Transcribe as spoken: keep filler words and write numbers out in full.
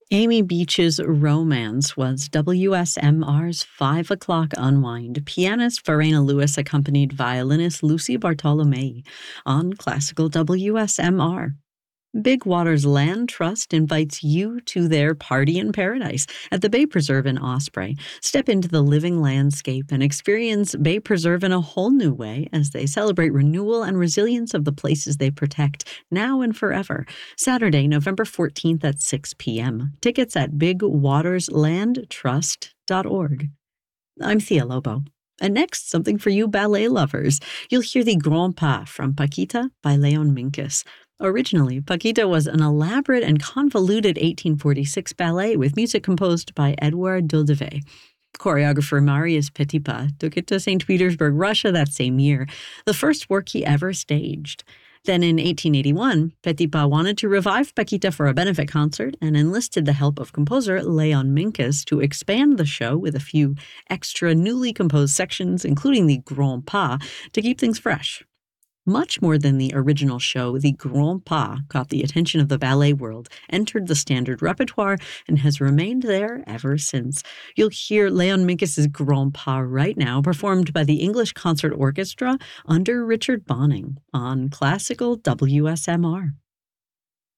Amy Beach's Romance was W S M R's five o'clock unwind. Pianist Verena Lewis accompanied violinist Lucy Bartolomei on classical W S M R. Big Waters Land Trust invites you to their Party in Paradise at the Bay Preserve in Osprey. Step into the living landscape and experience Bay Preserve in a whole new way as they celebrate renewal and resilience of the places they protect now and forever. Saturday, November fourteenth at six p.m. Tickets at big waters land trust dot org. I'm Thea Lobo. And next, something for you ballet lovers. You'll hear the Grand Pas from Paquita by Leon Minkus. Originally, Paquita was an elaborate and convoluted eighteen forty-six ballet with music composed by Edouard Dieudevais. Choreographer Marius Petipa took it to Saint Petersburg, Russia that same year, the first work he ever staged. Then in eighteen eighty-one, Petipa wanted to revive Paquita for a benefit concert and enlisted the help of composer Leon Minkus to expand the show with a few extra newly composed sections, including the Grand Pas, to keep things fresh. Much more than the original show, the Grand Pas caught the attention of the ballet world, entered the standard repertoire, and has remained there ever since. You'll hear Leon Minkus's Grand Pas right now, performed by the English Concert Orchestra under Richard Bonning on classical W S M R.